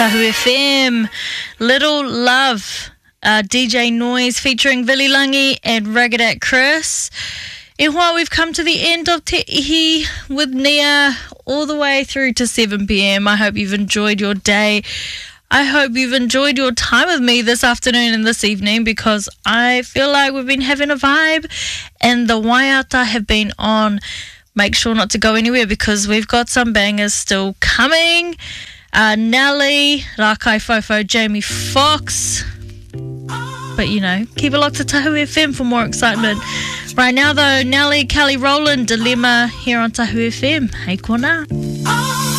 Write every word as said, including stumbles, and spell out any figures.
Tahu F M. Little Love, uh, D J Noise featuring Vili Langi and Ragadat Chris. E hoa, we've come to the end of Te Ihi with Nia all the way through to seven p.m. I hope you've enjoyed your day. I hope you've enjoyed your time with me this afternoon and this evening, because I feel like we've been having a vibe and the waiata have been on. Make sure not to go anywhere because we've got some bangers still coming. Uh, Nelly, Rakai Fofo, Jamie Foxx. But, you know, keep it locked to Tahu F M for more excitement. Right now, though, Nelly, Kelly Rowland, Dilemma here on Tahu F M. Hey, kona.